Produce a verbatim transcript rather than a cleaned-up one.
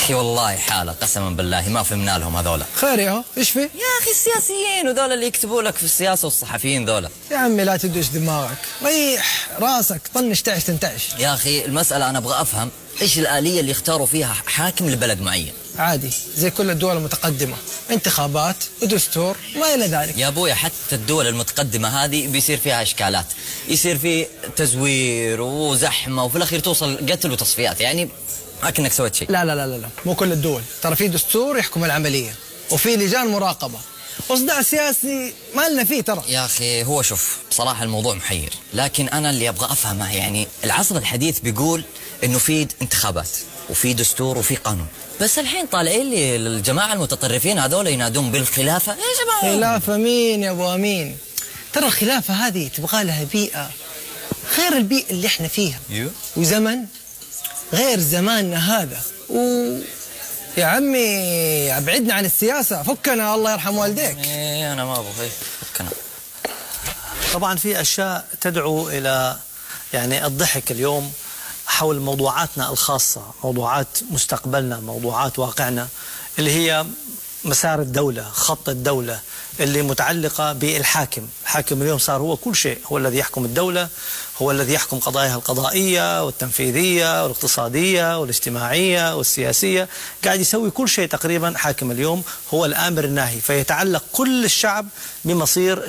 أخي والله حالة قسما بالله ما فهمنا لهم هذولا. خير يا هو ايش في؟ يا أخي السياسيين وذولا اللي يكتبوا لك في السياسة والصحفيين ذولا. يا عمي لا تدوش دماغك، ريح راسك، طنش تعش تنتعش. يا أخي المسألة أنا أبغى أفهم إيش الآلية اللي اختاروا فيها حاكم لبلد معين. عادي زي كل الدول المتقدمة، انتخابات ودستور ما إلى ذلك. يا أبويا حتى الدول المتقدمة هذه بيصير فيها إشكالات، يصير في تزوير وزحمة وفي الأخير توصل قتل وتصفيات، يعني ما كأنك سويت شيء. لا لا لا لا مو كل الدول، ترى في دستور يحكم العملية وفي لجان مراقبة، وصداع سياسي ما لنا فيه ترى. يا أخي هو شوف بصراحة الموضوع محير، لكن أنا اللي أبغى أفهمه يعني العصر الحديث بيقول إنه في انتخابات وفي دستور وفي قانون، بس الحين طالعين لي الجماعة المتطرفين هذول ينادون بالخلافة. يا جماعة خلافة مين يا أبو أمين؟ ترى الخلافة هذه تبغى لها بيئة غير البيئة اللي احنا فيها، وزمن غير زماننا هذا. و يا عمي ابعدنا عن السياسة، فكنا الله يرحم والديك. ايه أنا ما أبغى فكنا. طبعا في أشياء تدعو إلى يعني الضحك اليوم حول موضوعاتنا الخاصة، موضوعات مستقبلنا، موضوعات واقعنا، اللي هي مسار الدولة، خط الدولة اللي متعلقة بالحاكم. الحاكم اليوم صار هو كل شيء، هو الذي يحكم الدولة، هو الذي يحكم قضاياها القضائية والتنفيذية والاقتصادية والاجتماعية والسياسية، قاعد يسوي كل شيء تقريبا. حاكم اليوم هو الآمر الناهي، فيتعلق كل الشعب بمصير